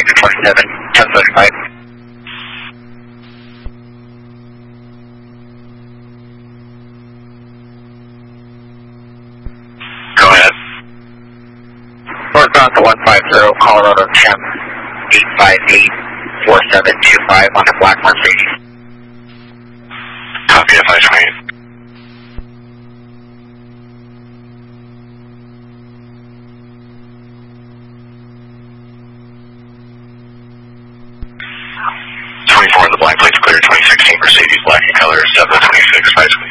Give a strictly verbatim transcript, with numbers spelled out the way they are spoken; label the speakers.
Speaker 1: twenty-seven, ten thirty-five. Go ahead. Northbound to one five zero, Colorado Temp, eight five eight, four seven two five on the black Mercedes. Copy of five twenty-eight. twenty-four on the black plates clear, twenty sixteen Mercedes black in color, seven twenty-six, five twenty.